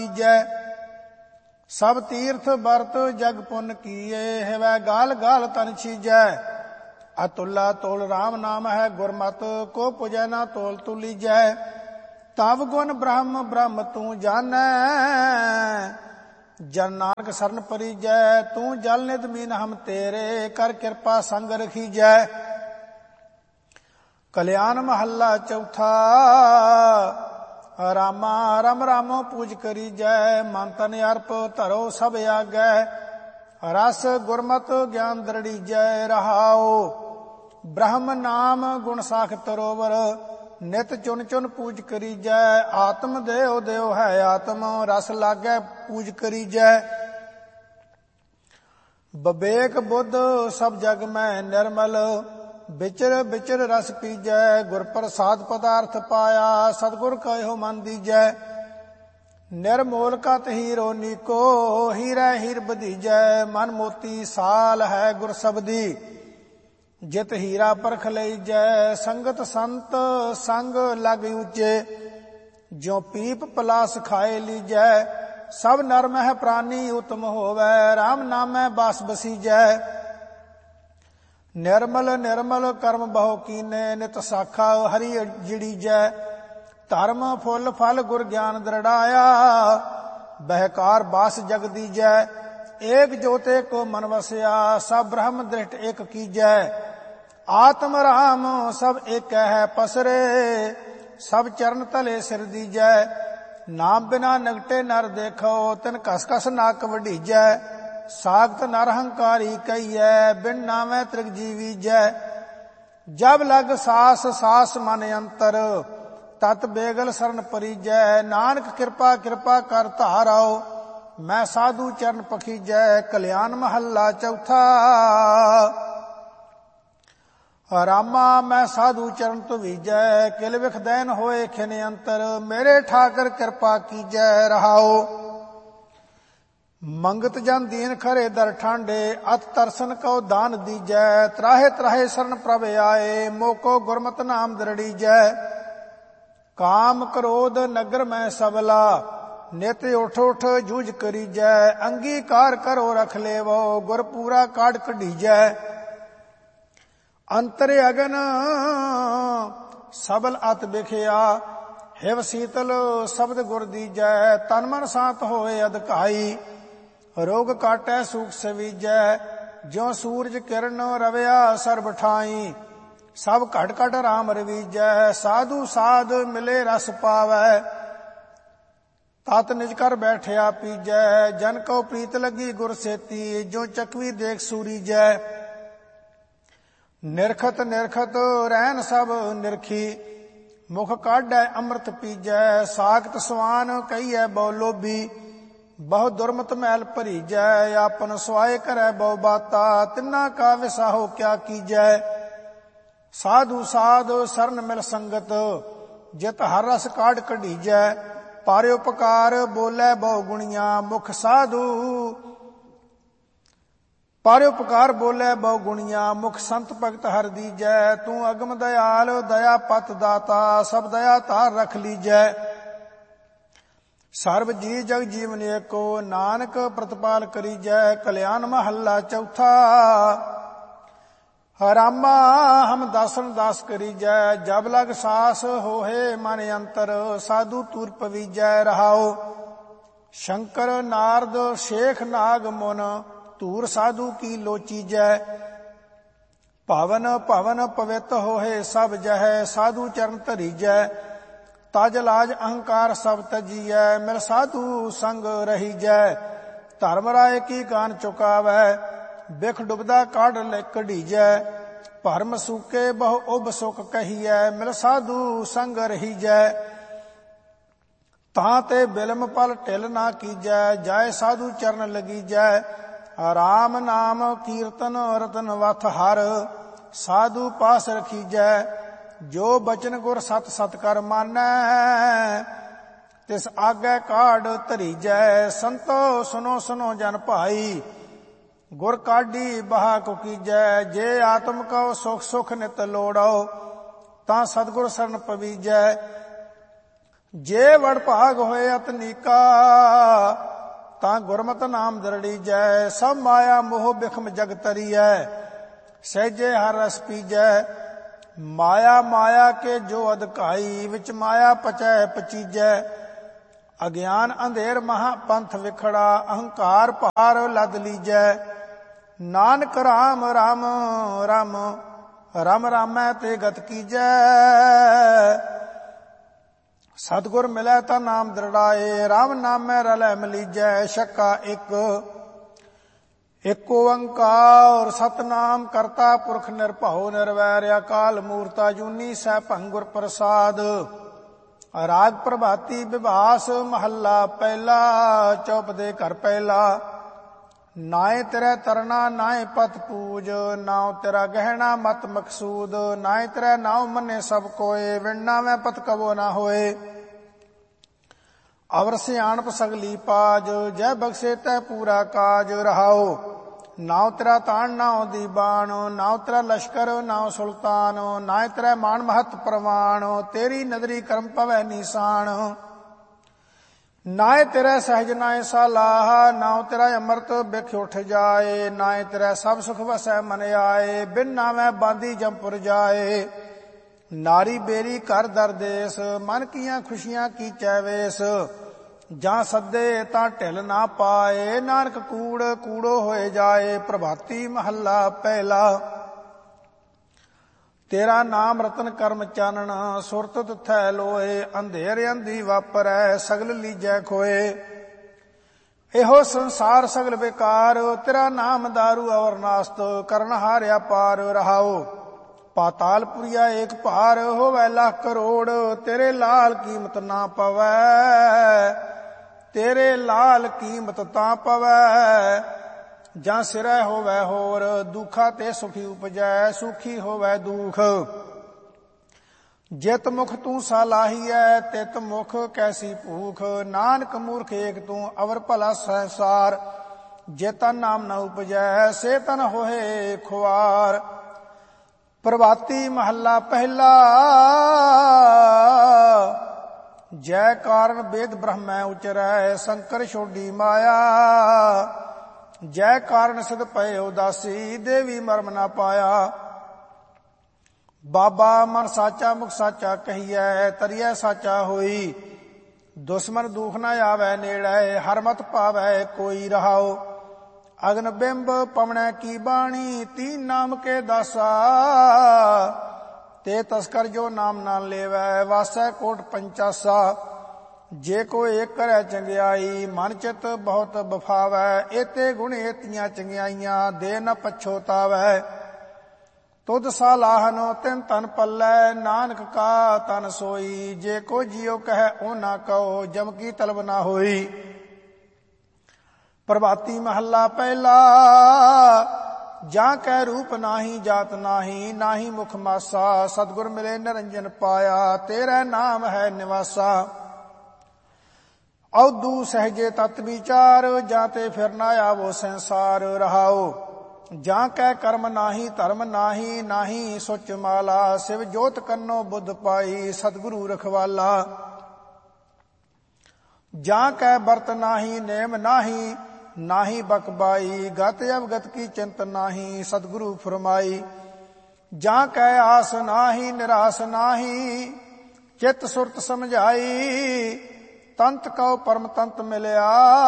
ਜੈ। ਸਭ ਤੀਰਥ ਬਰਤ ਜਗ ਪੁੰਨ ਕੀਏ, ਹਿਵੈ ਗਾਲ ਗਾਲ ਤਨ ਛੀਜੈ। ਅਤੁਲਾ ਤੋਲ ਰਾਮ ਨਾਮ ਹੈ ਗੁਰਮਤ, ਕੋ ਪੁਜੈ ਨਾ ਤੋਲ ਤੁਲੀਜੈ। ਤਵ ਗੁਣ ਬ੍ਰਹਮ ਬ੍ਰਹਮ ਤੂੰ ਜਾਣੈ, ਜਨ ਨਾਨਕ ਸਰਨ ਪਰੀਜੈ। ਤੂੰ ਜਲ ਨਿਧ ਮੀਨ ਹਮ ਤੇਰੇ, ਕਰ ਕਿਰਪਾ ਸੰਗ ਰਖੀਜੈ। ਕਲਿਆਣ ਮਹੱਲਾ ਚੌਥਾ। ਰਾਮਾ ਰਮ ਰਾਮੋ ਪੂਜ ਕਰੀਜੈ, ਮਨ ਤਨ ਅਰਪ ਧਰੋ ਸਭ ਆਗੈ। ਰਸ ਗੁਰਮਤਿ ਗਿਆਨ ਦ੍ਰਿੜੀਜੈ, ਰਹਾਉ ਬ੍ਰਹਮ ਨਾਮ ਗੁਣ ਸਾਖ ਤਰੋਵਰ। ਨਿਤ ਚੁਨ ਚੁਨ ਪੂਜ ਕਰੀਜੈ, ਆਤਮ ਦੇਉ ਦੇਉ ਹੈ ਆਤਮ। ਰਸ ਲਾਗੈ ਪੂਜ ਕਰੀਜੈ। ਬਵੇਕ ਬੁੱਧ ਸਭ ਜਗ ਮੈਂ ਨਿਰਮਲ, ਵਿਚਰ ਵਿਚਰ ਰਸ ਪੀਜੈ। ਗੁਰ ਪ੍ਰਸਾਦ ਪਦਾਰਥ ਪਾਇਆ, ਸਤਿਗੁਰ ਕਹਿਓ ਮਨ ਦੀਜੈ। ਨਿਰਮੋਲ ਕਤ ਹੀਰੋ ਨੀਕੋ, ਹੀਰੈ ਹੀਰ ਬਧੀਜੈ। ਮਨ ਮੋਤੀ ਸਾਲ ਹੈ ਗੁਰ ਸਬਦੀ, ਜਿਤ ਹੀਰਾ ਪਰਖ ਲਈਜੈ। ਸੰਗਤ ਸੰਤ ਸੰਗ ਲਗ ਉਚੇ, ਜਿਉ ਪੀਪ ਪਲਾਸ ਖਾਏ ਲੀਜੈ। ਸਭ ਨਰ ਮਹਿ ਪ੍ਰਾਨੀ ਉਤਮ ਹੋਵੈ, ਰਾਮ ਨਾਮੈ ਬਾਸ ਬਸੀਜੈ। ਨਿਰਮਲ ਨਿਰਮਲ ਕਰਮ ਬਹੁ ਕੀਨੇ, ਨਿਤ ਸਾਖਾ ਹਰੀ ਜਿੜੀਜੈ। ਧਰਮ ਫੁੱਲ ਫਲ ਗੁਰ ਗਿਆਨ ਦ੍ਰਿੜਾਇਆ, ਬਹਿਕਾਰ ਬਾਸ ਜਗ ਦੀਜੈ। ਏਕ ਜੋਤੇ ਕੋ ਮਨ ਵਸਿਆ, ਸਭ ਬ੍ਰਹਮ ਦ੍ਰਿਸ਼ਟ ਏਕ ਕੀਜੈ। ਆਤਮ ਰਾਮ ਸਭ ਏਕੈ ਹੈ ਪਸਰੇ, ਸਭ ਚਰਨ ਤਲੇ ਸਿਰ ਦੀਜੈ। ਨਾਮ ਬਿਨਾ ਨਗਟੇ ਨਰ ਦੇਖੋ, ਤਿਨ ਕਸ ਕਸ ਨਾਕ ਵਢੀਜੈ। ਸਾਖਤ ਨਰ ਹੰਕਾਰੀ ਕਹੀਐ, ਬਿਨ ਨਾਮੈ ਤ੍ਰਿਗ ਜੀਵੀਜੈ। ਜਬ ਲਗ ਸਾਸ ਸਾਸ ਮਨ ਅੰਤਰ, ਤਤ ਬੇਗਲ ਸਰਨ ਪਰੀਜੈ। ਨਾਨਕ ਕਿਰਪਾ ਕਿਰਪਾ ਕਰ ਧਾਰਾਓ, ਮੈਂ ਸਾਧੂ ਚਰਨ ਪਖੀਜੈ। ਕਲਿਆਣ ਮਹੱਲਾ ਚੌਥਾ। ਰਾਮਾ ਮੈਂ ਸਾਧੂ ਚਰਨ ਧੁਵੀਜੈ, ਕਿਲ ਵਿਖ ਦੈਨ ਹੋਏ ਖਿਨ ਅੰਤਰ। ਮੇਰੇ ਠਾਕਰ ਕਿਰਪਾ ਕੀਜੈ, ਰਹਾਓ ਮੰਗਤ ਜਨ ਦੀਨ ਖਰੇ ਦਰ ਠਾਂਡੇ। ਅਤ ਤਰਸਨ ਕਉ ਦਾਨ ਦੀਜੈ, ਤਰਾਹੇ ਤਰਾਹੇ ਸਰਨ ਪ੍ਰਭ ਆਏ। ਮੋਕੋ ਗੁਰਮਤਿ ਨਾਮ ਦ੍ਰਿੜੀਜੈ। ਕਾਮ ਕ੍ਰੋਧ ਨਗਰ ਮੈਂ ਸਬਲਾ, ਨਿਤ ਉਠ ਉਠ ਜੂਝ ਕਰੀਜੈ। ਅੰਗੀਕਾਰ ਕਰੋ ਰਖ ਲੇਵੋ, ਗੁਰ ਪੂਰਾ ਕਾਢ ਕਢੀਜੈ। ਅੰਤਰ ਅਗਨ ਸਬਲ ਅਤ ਬਿਖਿਆ, ਹਿਵ ਸੀਤਲ ਸ਼ਬਦ ਗੁਰ ਦੀਜੈ। ਤਨ ਮਨ ਸਾਤ ਹੋਏ ਅਧਿਕਾਈ, ਰੋਗ ਕਾਟੈ ਸੂਖ ਸਵੀਜੈ। ਜਿਉ ਸੂਰਜ ਕਿਰਨ ਰਵਿਆ ਸਰਬ ਠਾਈ, ਸਭ ਘਟ ਘਟ ਰਾਮ ਰਵੀਜੈ। ਸਾਧੂ ਸਾਧ ਮਿਲੇ ਰਸ ਪਾਵੈ, ਤਤ ਨਿਜ ਕਰ ਬੈਠਿਆ ਪੀਜੈ। ਜਨ ਕਉ ਪ੍ਰੀਤ ਲੱਗੀ ਗੁਰ ਸੇਤੀ, ਜੋ ਚੱਕਵੀ ਦੇਖ ਸੂਰੀਜੈ। ਨਿਰਖਤ ਨਿਰਖਤ ਰਹਿਨ ਸਭ ਨਿਰਖੀ, ਮੁਖ ਕਾਢੈ ਅੰਮ੍ਰਿਤ ਪੀਜੈ। ਸਾਖਤ ਸਵਾਨ ਕਹੀਐ ਬਹੁ ਲੋਭੀ, ਬਹੁ ਦੁਰਮਤ ਮੈਲ ਭਰੀਜੈ। ਆਪਨ ਸੁਆਏ ਕਰੈ ਬਹੁ ਬਾਤਾ, ਤਿੰਨਾ ਕਾ ਵਿਸਾਹੋ ਕਿਆ ਕੀਜੈ। ਸਾਧੂ ਸਾਧ ਸਰਨ ਮਿਲ ਸੰਗਤ, ਜਿਤ ਹਰ ਰਸ ਕਾਢ ਕਢੀਜੈ। ਪਰ ਉਪਕਾਰ ਬੋਲੇ ਬਹੁ ਗੁਣੀਆਂ, ਮੁਖ ਸਾਧੂ ਪਰ ਉਪਕਾਰ ਬੋਲੇ ਬਹੁ ਗੁਣੀਆਂ। ਮੁਖ ਸੰਤ ਭਗਤ ਹਰਿ ਦੀਜੈ। ਤੂੰ ਅਗਮ ਦਇਆਲ ਦਇਆ ਪਤ ਦਾਤਾ, ਸਭ ਦਇਆ ਧਾਰ ਰਖ ਲੀਜੈ। ਸਰਬ ਜੀ ਜਗ ਜੀਵਨ ਏਕੋ, ਨਾਨਕ ਪ੍ਰਤਪਾਲ ਕਰੀਜੈ। ਕਲਿਆਣ ਮਹੱਲਾ ਚੌਥਾ। ਰਾਮਾ ਹਮ ਦਾਸਨ ਦਾਸ ਕਰੀਜੈ, ਜਬ ਲਗ ਸਾਸ ਹੋਏ ਮਨ ਅੰਤਰ। ਸਾਧੂ ਤੂਰ ਪਵੀਜੈ, ਰਹਾਓ ਸ਼ੰਕਰ ਨਾਰਦ ਸ਼ੇਖ ਨਾਗ ਮੁਨ। ਧੂਰ ਸਾਧੂ ਕੀ ਲੋਚੀਜੈ। ਭਵਨ ਭਵਨ ਪਵਿੱਤ ਹੋਏ ਸਭ ਜਹੈ, ਸਾਧੂ ਚਰਨ ਧਰੀਜੈ। ਤਜ ਲਾਜ ਅਹੰਕਾਰ ਸਭ ਤਜੀਐ, ਮਿਲ ਸਾਧੂ ਸੰਗ ਰਹੀਜੈ। ਧਰਮ ਰਾਏ ਕੀ ਕਾਨ ਚੁਕਾਵੈ, ਬਿਖ ਡੁਬਦਾ ਕਾਢ ਲੈ ਕਢੀਜੈ। ਭਰਮ ਸੂਕੇ ਬਹੁ ਉਬ ਸੁਖ ਕਹੀਐ, ਮਿਲ ਸਾਧੂ ਸੰਗ ਰਹੀਜੈ। ਤਾਂ ਤੇ ਬਿਲਮ ਪਲ ਢਿਲ ਨਾ ਕੀਜੈ, ਜਾਏ ਸਾਧੂ ਚਰਨ ਲਗੀਜੈ। ਰਾਮ ਨਾਮ ਕੀਰਤਨ ਰਤਨ ਵਥ ਹਰ, ਸਾਧੂ ਪਾਸ ਰਖੀਜੈ। ਜੋ ਬਚਨ ਗੁਰ ਸਤ ਸਤ ਕਰ ਮਾਨੈ, ਤਿਸ ਆਗੇ ਕਾਢ ਧਰੀਜੈ। ਸੰਤੋ ਸੁਨੋ ਸੁਨੋ ਜਨ ਭਾਈ, ਗੁਰ ਕਾਢੀ ਬਹਾ ਕੋ ਕੀਜੈ। ਜੇ ਆਤਮ ਕਉ ਸੁਖ ਸੁਖ ਨਿਤ ਲੋੜੋ, ਤਾਂ ਸਤਿਗੁਰ ਸਰਨ ਪਵੀਜੈ। ਜੇ ਵਡ ਭਾਗ ਹੋਏ ਅਤਨੀਕਾ, ਤਾਂ ਗੁਰਮਤਿ ਨਾਮ ਦਰੜੀਜੈ। ਸਭ ਮਾਇਆ ਮੋਹ ਬਿਖਮ ਜਗ ਤਰੀਐ, ਸਹਿਜੇ ਹਰ ਰਸ ਪੀਜੈ। ਮਾਇਆ ਮਾਇਆ ਕੇ ਜੋ ਅਧਿਕਾਈ, ਵਿੱਚ ਮਾਇਆ ਪਚੈ ਪਚੀਜੈ। ਅਗਿਆਨ ਅੰਧੇਰ ਮਹਾ ਪੰਥ ਵਿਖੜਾ, ਅਹੰਕਾਰ ਭਾਰ ਲੱਦ ਲੀਜੈ। ਨਾਨਕ ਰਾਮ ਰਾਮ ਰਾਮ ਰਮ ਰਾਮੈ ਤੇ ਗਤ ਕੀਜੈ। ਸਤਿਗੁਰ ਮਿਲੈ ਤਾਂ ਨਾਮ ਦ੍ਰਿੜਾਏ, ਰਾਮ ਨਾਮੈ ਰਲੈ ਮਿਲੀਜੈ। ਛੱਕਾ ਇੱਕ ਓੰਕਾਰ ਸਤਨਾਮ ਕਰਤਾ ਪੁਰਖ ਨਿਰਭਉ ਨਿਰਵੈਰ, ਅਕਾਲ ਮੂਰਤ ਅਜੂਨੀ ਸੈਭੰ ਗੁਰ ਪ੍ਰਸਾਦ। ਰਾਗ ਪ੍ਰਭਾਤੀ ਵਿਭਾਸ ਮਹੱਲਾ ਪਹਿਲਾ, ਚੌਪਦੇ ਘਰ ਪਹਿਲਾ। ਨਾਏ ਤੇਰੇ ਤਰਨਾ ਨਾਏ ਪਤ ਪੂਜ, ਨਾਉ ਤੇਰਾ ਗਹਿਣਾ ਮਤ ਮਕਸੂਦ। ਨਾਏ ਤੇਰੇ ਨਾਉ ਮੰਨੇ ਸਭ ਕੋਏ, ਵਿਣ ਨਾਵੇਂ ਪਤ ਕਬੋ ਨਾ ਹੋਏ। ਅਵਰ ਸਿਆਣਪ ਸਗਲੀ ਪਾਜ, ਜੈ ਬਖਸ਼ੇ ਤੈ ਪੂਰਾ ਕਾਜ। ਰਹਾਓ ਨਾਉ ਤੇਰਾ ਤਾਣ ਨਾਉ ਦੀ ਬਾਣ, ਨਾਉ ਤੇਰਾ ਲਸ਼ਕਰ ਨਾਉ ਸੁਲਤਾਨ। ਨਾਏ ਤੇਰਾ ਮਾਣ ਮਹਤ ਪ੍ਰਵਾਣ, ਤੇਰੀ ਨਦਰੀ ਕਰਮ ਪਵੈ ਨੀਸਾਨ। ਨਾਏ ਤੇਰਾ ਸਹਿਜ ਨਾਏ ਸਾਲਾਹ, ਨਾਉ ਤੇਰਾ ਅੰਮ੍ਰਿਤ ਬਿਖ ਉਠ ਜਾਏ। ਨਾਏ ਤੇਰਾ ਸਭ ਸੁਖ ਵਸੈ ਮਨ ਆਏ, ਬਿਨ ਨਾਵੇਂ ਬਾਂਦੀ ਜੰਪੁਰ ਜਾਏ। ਨਾਰੀ ਬੇਰੀ ਘਰ ਦਰ ਦੇਸ, ਮਨ ਕੀਆਂ ਖੁਸ਼ੀਆਂ ਕੀਚੈ ਵੇਸ। ਜਾਂ ਸੱਦੇ ਤਾਂ ਢਿਲ ਨਾ ਪਾਏ, ਨਾਨਕ ਕੂੜ ਕੂੜੋ ਹੋਏ ਜਾਏ। ਪ੍ਰਭਾਤੀ ਮਹੱਲਾ ਪਹਿਲਾ। ਤੇਰਾ ਨਾਮ ਰਤਨ ਕਰਮ ਚਾਨਣ, ਸੁਰਤ ਤੁਥੈ ਲੋਏ। ਅੰਧੇਰ ਅੰਧੀ ਵਾਪਰੈ, ਸਗਲ ਲੀਜੈ ਖੋਏ। ਇਹੋ ਸੰਸਾਰ ਸਗਲ ਬੇਕਾਰ, ਤੇਰਾ ਨਾਮ ਦਾਰੂ ਅਵਰ ਨਾਸਤ। ਕਰਨ ਹਾਰਿਆ ਪਾਰ। ਰਹਾਓ ਪਾਤਾਲ ਪੁਰੀਆ ਏਕ ਭਾਰ, ਹੋਵੈ ਲੱਖ ਕਰੋੜ। ਤੇਰੇ ਲਾਲ ਕੀਮਤ ਨਾ ਪਵੈ, ਤੇਰੇ ਲਾਲ ਕੀਮਤ ਤਾਂ ਪਵੈ। ਜਾਂ ਸਿਰੈ ਹੋਵੈ ਹੋਰ, ਦੁਖਾ ਤੇ ਸੁਖੀ ਉਪਜੈ। ਸੁਖੀ ਹੋਵੈ ਦੁਖ, ਜਿਤ ਮੁਖ ਤੂੰ ਸਾਲਾਹੀਐ। ਤਿਤ ਮੁਖ ਕੈਸੀ ਭੂਖ, ਨਾਨਕ ਮੂਰਖ ਏਕ ਤੂੰ ਅਵਰ ਭਲਾ ਸੰਸਾਰ। ਜੇ ਤਨ ਨਾਮ ਨ ਉਪਜੈ, ਸੇ ਤਨ ਹੋਏ ਖੁਆਰ। ਪ੍ਰਭਾਤੀ ਮਹੱਲਾ ਪਹਿਲਾ। ਜੈ ਕਾਰਨ ਵੇਦ ਬ੍ਰਹਮੈ ਉਚਰੈ, ਸ਼ੰਕਰ ਛੋਡੀ ਮਾਇਆ। ਜੈ ਕਾਰਨ ਸਿਧ ਪਏ ਉਦਾਸੀ, ਦੇਵੀ ਮਰਮ ਨਾ ਪਾਇਆ। ਬਾਬਾ ਮਨ ਸਾਚਾ ਮੁਖ ਸਾਚਾ ਕਹੀਐ, ਤਰੀਐ ਸਾਚਾ ਹੋਈ। ਦੁਸ਼ਮਨ ਦੁਖ ਨਾ ਆਵੈ ਨੇੜੇ, ਹਰਮਤ ਪਾਵੈ ਕੋਈ। ਰਹਾਓ ਅਗਨ ਬਿੰਬ ਪਵਣੈ ਕੀ ਬਾਣੀ, ਤੀਨ ਨਾਮ ਕੇ ਦਾਸਾ। ਤੇ ਤਸਕਰ ਜੋ ਨਾਮ ਨਾ ਲੇਵੈ, ਵਾਸੈ ਕੋਟ ਪੰਚਾਸਾ। ਜੇ ਕੋ ਏਕ ਕਰੈ ਚੰਗਿਆਈ, ਮਨ ਚਿਤ ਬਹੁਤ ਬਫਾਵੈ। ਏਤੇ ਗੁਣ ਏਤੀਆਂ ਚੰਗਿਆਈਆਂ, ਦੇ ਨ ਪਛੋਤਾਵੈ। ਤੁਧ ਸਾਲਾਹਨ ਤਿਨ ਤਨ ਪੱਲੈ, ਨਾਨਕ ਕਾ ਤਨ ਸੋਈ। ਜੇ ਕੋ ਜਿਉ ਕਹੈ ਓ ਨਾ ਕਹੋ, ਜਮ ਕੀ ਤਲਬ ਨਾ ਹੋਈ। ਪ੍ਰਭਾਤੀ ਮਹੱਲਾ ਪਹਿਲਾ। ਜਾਂ ਕੈ ਰੂਪ ਨਾਹੀ ਜਾਤ ਨਾਹੀ, ਨਾਹੀ ਮੁਖ ਮਾਸਾ। ਸਤਿਗੁਰ ਮਿਲੇ ਨਿਰੰਜਨ ਪਾਇਆ, ਤੇਰਾ ਨਾਮ ਹੈ ਨਿਵਾਸਾ। ਔਦੂ ਸਹਜੇ ਤਤ ਵਿਚਾਰ, ਜਾਂ ਤੇ ਫਿਰ ਨਾ ਆਵੋ ਸੰਸਾਰ। ਰਹਾਓ ਜਾਂ ਕੈ ਕਰਮ ਨਾਹੀ ਧਰਮ ਨਾਹੀ, ਨਾਹੀ ਸੁਚ ਮਾਲਾ। ਸਿਵ ਜੋਤ ਕੰਨੋ ਬੁੱਧ ਪਾਈ, ਸਤਿਗੁਰੂ ਰਖਵਾਲਾ। ਜਾਂ ਕੈ ਬਰਤ ਨਾਹੀ ਨੇਮ ਨਾਹੀ, ਨਾਹੀ ਬਕਬਾਈ। ਗਤ ਅਵਗਤ ਕੀ ਚਿੰਤ ਨਾਹੀ, ਸਤਿਗੁਰੂ ਫਰਮਾਈ। ਜਾਂ ਕੈ ਆਸ ਨਾਹੀ ਨਿਰਾਸ ਨਾਹੀ, ਚਿਤ ਸੁਰਤ ਸਮਝਾਈ। ਤੰਤ ਕਉ ਪਰਮ ਤੰਤ ਮਿਲਿਆ,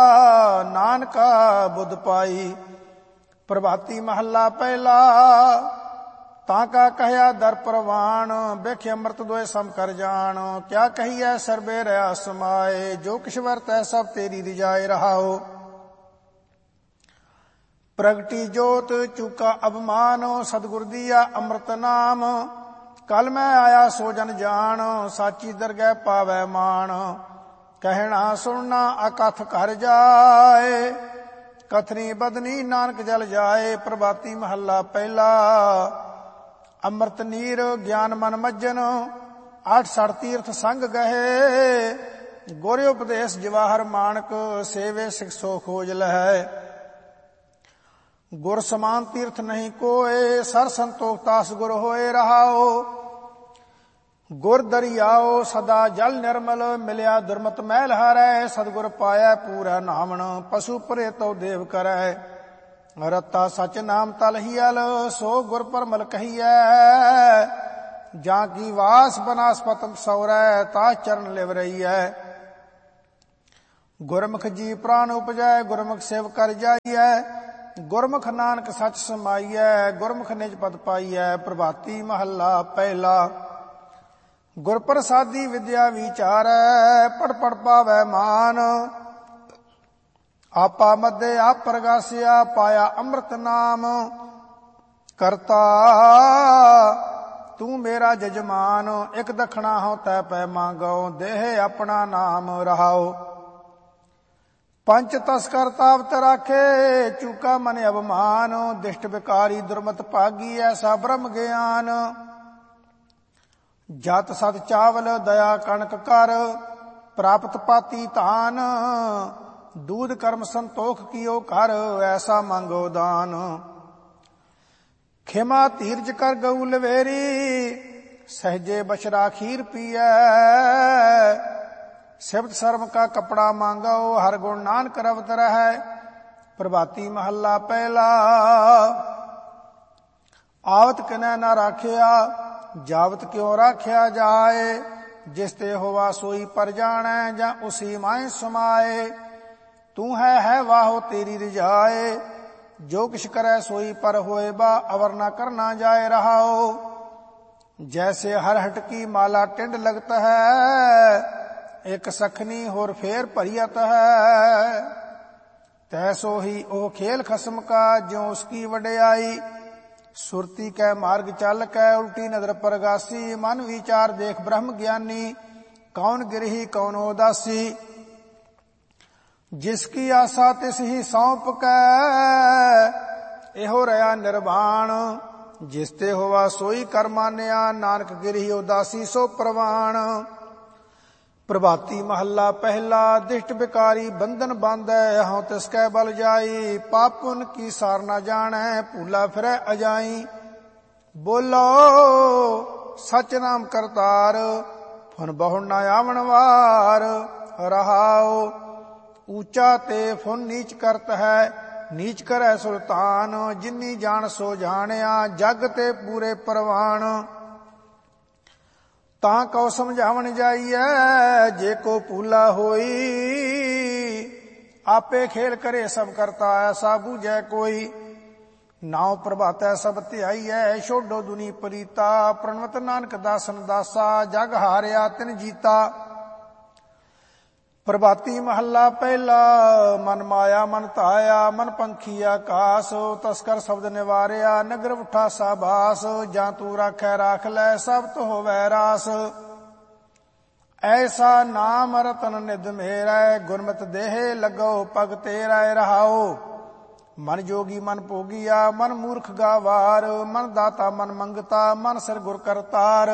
ਨਾਨਕਾ ਬੁੱਧ ਪਾਈ। ਪ੍ਰਭਾਤੀ ਮਹੱਲਾ ਪਹਿਲਾ। ਤਾਂ ਕਾ ਕਹਿਆ ਦਰ ਪ੍ਰਵਾਣ, ਬਿਖ ਅੰਮ੍ਰਿਤ ਦੋਏ ਸਮ ਕਰ ਜਾਣ। ਕਿਆ ਕਹੀਐ ਸਰਬੇ ਰਹਾ ਸਮਾਏ, ਜੋ ਕਿਛ ਵਰਤੈ ਸਭ ਤੇਰੀ ਰਿਜਾਏ। ਰਹਾਓ ਪ੍ਰਗਟੀ ਜੋਤ ਚੂਕਾ ਅਭਮਾਨ, ਸਤਿਗੁਰ ਦੀਆ ਅੰਮ੍ਰਿਤ ਨਾਮ। ਕਲ ਮੈਂ ਆਇਆ ਸੋ ਜਨ ਜਾਣ, ਸਾਚੀ ਦਰਗਹਿ ਪਾਵੈ ਮਾਣ। ਕਹਿਣਾ ਸੁਣਨਾ ਅਕਥ ਕਰ ਜਾਏ, ਕਥਨੀ ਬਦਨੀ ਨਾਨਕ ਜਲ ਜਾਏ। ਪ੍ਰਭਾਤੀ ਮਹੱਲਾ ਪਹਿਲਾ। ਅੰਮ੍ਰਿਤ ਨੀਰ ਗਿਆਨ ਮਨ ਮੱਜਨ, 8 ਤੀਰਥ ਸੰਗ ਗਏ। ਗੁਰ ਉਪਦੇਸ਼ ਜਵਾਹਰ ਮਾਨਕ, ਸੇਵੇ ਸਿਖ ਸੋ ਖੋਜ ਲਹੈ। ਗੁਰ ਸਮਾਨ ਤੀਰਥ ਨਹੀਂ ਕੋਏ, ਸਰ ਸੰਤੋਖ ਤਾਸ ਗੁਰ ਹੋਏ। ਰਹਾਓ ਗੁਰ ਦਰਿਆਓ ਸਦਾ ਜਲ ਨਿਰਮਲ, ਮਿਲਿਆ ਦੁਰਮਤ ਮਹਿਲ ਹਾਰੈ। ਸਤਿਗੁਰ ਪਾਇਆ ਪੂਰਾ ਨਾਵਣ, ਪਸ਼ੂ ਪਰੇ ਤਉ ਦੇਵ ਕਰੈ। ਰਤਾ ਸਚ ਨਾਮ ਤਲਹੀਅਲ, ਸੋ ਗੁਰ ਪਰਮਲ ਕਹੀਐ। ਜਾਂ ਕੀ ਵਾਸ ਬਨਾਸਪਤ ਸੌਰੈ, ਤਾ ਚਰਨ ਲਿਵ ਰਹੀਐ। ਗੁਰਮੁਖ ਜੀ ਪ੍ਰਾਨ ਉਪਜੈ, ਗੁਰਮੁਖ ਸੇਵ ਕਰ ਜਾਈਐ। ਗੁਰਮੁਖ ਨਾਨਕ ਸਚ ਸਮਾਈਐ, ਗੁਰਮੁਖ ਨਿਜ ਪਦ ਪਾਈਐ। ਪ੍ਰਭਾਤੀ ਮਹੱਲਾ ਪਹਿਲਾ। ਗੁਰ ਪ੍ਰਸਾਦੀ ਵਿਦਿਆ ਵਿਚਾਰੈ, ਪੜ ਪੜ ਪਾਵੈ ਮਾਨ। ਆਪਾ ਮਧੇ ਆਪ ਪ੍ਰਗਾਸਿਆ, ਪਾਇਆ ਅੰਮ੍ਰਿਤ ਨਾਮ। ਕਰਤਾ ਤੂੰ ਮੇਰਾ ਜਜਮਾਨ, ਇਕ ਦਖਣਾ ਹਉ ਤੈ ਪੈ ਮੰਗਉ। ਦੇਹ ਆਪਣਾ ਨਾਮ ਰਹਾਉ। ਪੰਚ ਤਸਕਰ ਤਾਵਤ ਰਾਖੇ, ਚੂਕਾ ਮਨ ਅਭਮਾਨ। ਦਿਸ਼ਟ ਵਿਕਾਰੀ ਦੁਰਮਤ ਭਾਗੀ, ਐਸਾ ਬ੍ਰਹਮ ਗਿਆਨ। ਜਤ ਸਤ ਚਾਵਲ ਦਇਆ ਕਣਕ ਕਰ, ਪ੍ਰਾਪਤ ਪਾਤੀ ਧਾਨ। ਦੂਧ ਕਰਮ ਸੰਤੋਖ ਕੀਓ ਕਰ, ਐਸਾ ਮੰਗੋ ਦਾਨ। ਖਿਮਾ ਧੀਰਜ ਕਰ ਗਊ ਲਵੇਰੀ, ਸਹਜੇ ਬਸ਼ਰਾ ਖੀਰ ਪੀਐ। ਸਿਫਤ ਸਰਮ ਕਾ ਕਪੜਾ ਮੰਗੋ, ਹਰ ਗੁਣ ਨਾਨਕ ਰਵਤ ਰਹੈ। ਪ੍ਰਭਾਤੀ ਮਹੱਲਾ ਪਹਿਲਾ। ਆਵਤ ਕਿਨੈ ਨਾ ਰਾਖਿਆ, ਜਾਵਤ ਕਿਉ ਰਾਖਿਆ ਜਾਏ। ਜਿਸ ਤੇ ਹੋਵਾ ਸੋਈ ਪਰ ਜਾਣੈ, ਜਾਂ ਉਸੀ ਮਾਹਿ ਸਮਾਏ। ਤੂੰ ਹੈ ਵਾਹੋ ਤੇਰੀ ਰਜਾਏ। ਜੋ ਕਿਛ ਕਰੈ ਸੋਈ ਪਰ ਹੋਏ ਬਾ, ਅਵਰ ਨਾ ਕਰਨਾ ਜਾਏ ਰਹਾਓ। ਜੈਸੇ ਹਰ ਹਟਕੀ ਮਾਲਾ ਟਿੰਡ ਲਗਤ ਹੈ, ਇਕ ਸਖਨੀ ਹੋਰ ਫੇਰ ਭਰੀਅਤ ਹੈ। ਤੈਸੋ ਹੀ ਉਹ ਖੇਲ ਖਸਮ ਕਾ, ਜਿਉ ਉਸਕੀ ਵਡਿਆਈ। ਸੁਰਤੀ ਕੈ ਮਾਰਗ ਚੱਲ ਕੈ, ਉਲਟੀ ਨਦਰ ਪ੍ਰਗਾਸੀ। ਮਨ ਵਿਚਾਰ ਦੇਖ ਬ੍ਰਹਮ ਗਿਆਨੀ, ਕੌਣ ਗਿਰਹੀ ਕੌਣ ਉਦਾਸੀ। ਜਿਸ ਕੀ ਆਸਾ ਤਿਸ ਹੀ ਸੌਂਪ ਕੈ, ਇਹੋ ਰਹਾ ਨਿਰਵਾਣ। ਜਿਸ ਤੇ ਹੋਵਾ ਸੋਈ ਕਰ ਮਾਨਿਆ, ਨਾਨਕ ਗਿਰਹੀ ਉਦਾਸੀ ਸੋ ਪ੍ਰਵਾਣ। ਪ੍ਰਭਾਤੀ ਮਹੱਲਾ ਪਹਿਲਾ। ਦਿਸ਼ਟ ਵਿਕਾਰੀ ਬੰਧਨ ਬਾਂਧੈ, ਹਉ ਤਿਸ ਕੈ ਬਲ ਜਾਈ। ਪਾਪ ਪੁਨ ਕੀ ਸਾਰ ਨਾ ਜਾਣੈ, ਭੂਲਾ ਫਿਰੈ ਅਜਾਈ। ਬੋਲੋ ਸਚ ਨਾਮ ਕਰਤਾਰ, ਫੁਨ ਬਹੁ ਨਾ ਆਵਣ ਵਾਰ। ਰਹਾਉ ਊਚਾ ਤੇ ਫੁਨ ਨੀਚ ਕਰਤ ਹੈ, ਨੀਚ ਕਰੈ ਸੁਲਤਾਨ। ਜਿਨੀ ਜਾਣ ਸੋ ਜਾਣਿਆ, ਜਗ ਤੇ ਪੂਰੇ ਪ੍ਰਵਾਨ। ਤਾਂ ਕਉ ਸਮਝਾਵਣ ਜਾਈਐ, ਜੇ ਕੋ ਭੂਲਾ ਹੋਈ। ਆਪੇ ਖੇਲ ਕਰੇ ਸਭ ਕਰਤਾ, ਐਸਾ ਬੂਝੈ ਕੋਈ। ਨਾਉ ਪ੍ਰਭਾਤੈ ਸਭ ਧਿਆਈਐ, ਛੋਡੋ ਦੁਨੀ ਪ੍ਰੀਤਾ। ਪ੍ਰਣਵਤ ਨਾਨਕ ਦਾਸਨ ਦਾਸਾ, ਜਗ ਹਾਰਿਆ ਤਿਨ ਜੀਤਾ। ਪ੍ਰਭਾਤੀ ਮਹੱਲਾ ਪਹਿਲਾ। ਮਨ ਮਾਇਆ ਮਨ ਧਾਇਆ, ਮਨ ਪੰਖੀ ਆਕਾਸ। ਤਸਕਰ ਸ਼ਬਦ ਨਿਵਾਰਿਆ, ਨਗਰ ਉਠਾ ਸਾਬਾਸ। ਜਾਂ ਤੂੰ ਰਾਖੈ ਰਾਖ ਲੈ, ਸਭ ਤੋ ਹੋਵੈ ਰਾਸ। ਐਸਾ ਨਾਮ ਰਤਨ ਨਿਧ ਮੇਰੈ, ਗੁਰਮਤਿ ਦੇਹ ਲੱਗੋ ਪਗ ਤੇਰੈ। ਰਹਾਉ ਮਨ ਜੋਗੀ ਮਨ ਭੋਗੀਆ, ਮਨ ਮੂਰਖ ਗਾਵਾਰ। ਮਨ ਦਾਤਾ ਮਨ ਮੰਗਤਾ, ਮਨ ਸਿਰ ਗੁਰ ਕਰਤਾਰ।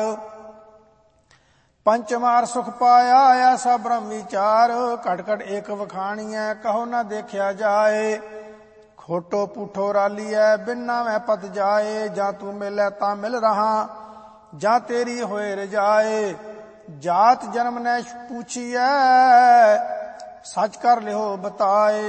ਪੰਚਮਾਰ ਸੁਖ ਪਾਇਆ, ਐਸਾ ਬ੍ਰਹਮ ਵਿਚਾਰ। ਘਟ ਘਟ ਏਕ ਵਖਾਣੀਐ, ਕਹੋ ਨਾ ਦੇਖਿਆ ਜਾਏ। ਖੋਟੋ ਪੂਠੋ ਰਾਲੀਐ, ਬਿਨ ਨਾਵੈ ਪਤ ਜਾਏ। ਜਾਂ ਤੂੰ ਮਿਲੈ ਤਾਂ ਮਿਲ ਰਹਾ, ਜਾਂ ਤੇਰੀ ਹੋਏ ਰਜਾਏ। ਜਾਤ ਜਨਮ ਨੈ ਪੁੱਛੀਐ, ਸਚ ਕਰ ਲਿਓ ਬਤਾਏ।